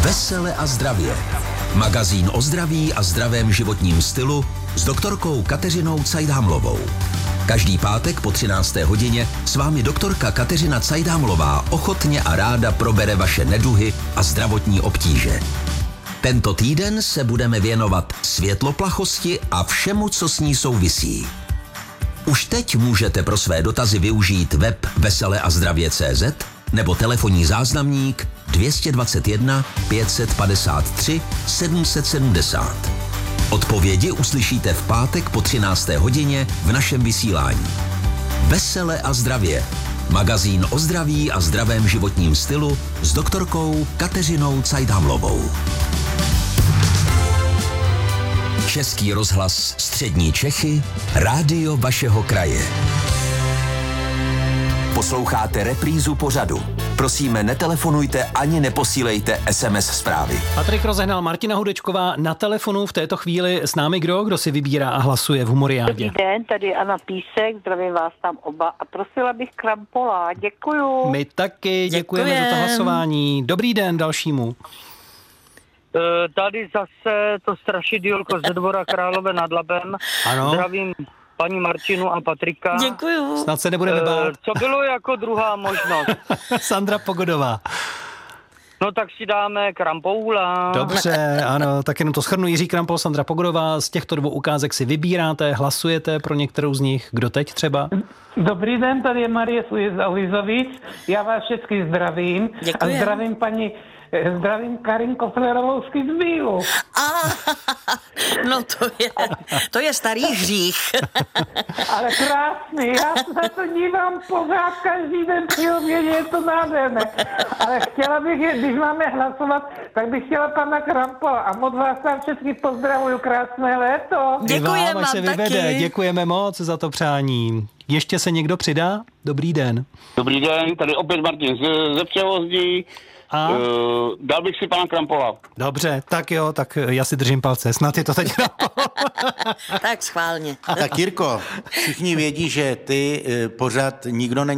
Vesele a zdravě. Magazín o zdraví a zdravém životním stylu s doktorkou Kateřinou Cajdhamlovou. Každý pátek po 13. hodině s vámi doktorka Kateřina Cajdhamlová ochotně a ráda probere vaše neduhy a zdravotní obtíže. Tento týden se budeme věnovat světloplachosti a všemu, co s ní souvisí. Už teď můžete pro své dotazy využít web veseleazdravě.cz nebo telefonní záznamník 221 553 770. Odpovědi uslyšíte v pátek po 13. hodině v našem vysílání. Vesele a zdravě. Magazín o zdraví a zdravém životním stylu s doktorkou Kateřinou Cajdhamlovou. Český rozhlas Střední Čechy, rádio vašeho kraje. Posloucháte reprízu pořadu. Prosíme, netelefonujte ani neposílejte SMS zprávy. Patrik rozehnal, Martina Hudečková na telefonu v této chvíli s námi kdo si vybírá a hlasuje v Humoriádě. Dobrý den, tady Anna Písek, zdravím vás tam oba a prosila bych Krampola, děkuju. My taky děkujeme za to hlasování. Dobrý den dalšímu. Tady zase to strašidýlko ze Dvora Králové nad Labem. Ano. Zdravím paní Martinu a Patrika. Děkuju. Snad se nebudeme bát. Co bylo jako druhá možnost? Sandra Pogodová. No tak si dáme Krampoula. Dobře, ano, tak jenom to shrnu. Jiří Krampol, Sandra Pogodová. Z těchto dvou ukázek si vybíráte, hlasujete pro některou z nich. Kdo teď třeba? Dobrý den, tady je Marie z Lizovic. Já vás všechny zdravím. Děkujem. A zdravím Karin Koflerovou z Kitzbühelu. No to je starý hřích. Ale krásný, já se na to dívám pořád každý den při obědě, je to nádherné. Ale chtěla bych, když máme hlasovat, tak bych chtěla pana Krampola a moc vás tam všechny pozdravuju, krásné léto. Děkujeme vám, ať se vyvede. taky. Děkujeme moc za to přání. Ještě se někdo přidá? Dobrý den. Dobrý den, tady opět Martin ze Převozdí. A? Dal bych si pana Krampola. Dobře, tak jo, tak já si držím palce. Snad je to teď Tak schválně. Tak Jirko, všichni vědí, že ty pořád nikdo není